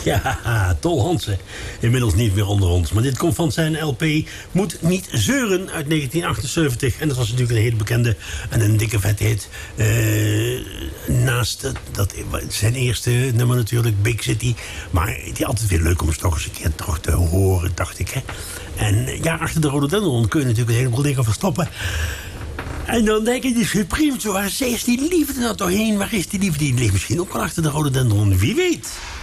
Ja, Tol Hansen. Inmiddels niet meer onder ons. Maar dit komt van zijn LP Moet Niet Zeuren uit 1978. En dat was natuurlijk een hele bekende en een dikke vet hit. Naast zijn eerste nummer natuurlijk, Big City. Maar die altijd weer leuk om eens toch eens een keer toch te horen, dacht ik. Hè? En ja, achter de rhododendron kun je natuurlijk een heleboel dingen verstoppen. En dan denk je, die Supreme, waar is die liefde nou toch heen? Waar is die liefde? Die ligt misschien ook wel achter de rhododendron, wie weet.